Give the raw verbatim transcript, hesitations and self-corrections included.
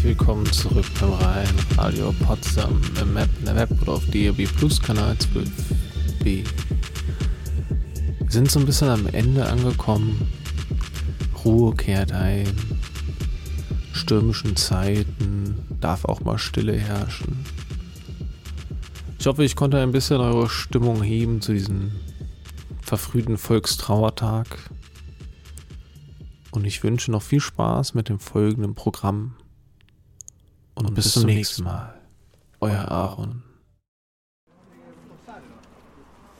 willkommen zurück beim Rhein Radio Potsdam im Map, in der Web oder auf D A B Plus Kanal zwölf b. Wir sind so ein bisschen am Ende angekommen. Ruhe kehrt ein. Stürmischen Zeiten darf auch mal Stille herrschen. Ich hoffe, ich konnte ein bisschen eure Stimmung heben zu diesem verfrühten Volkstrauertag. Und ich wünsche noch viel Spaß mit dem folgenden Programm. Und, Und bis, bis zum nächsten Mal. Euer Aaron.